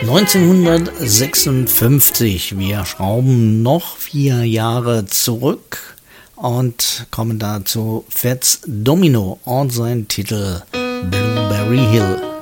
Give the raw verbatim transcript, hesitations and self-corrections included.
neunzehnhundertsechsundfünfzig. Wir schrauben noch vier Jahre zurück und kommen da zu Fats Domino und sein Titel Blueberry Hill.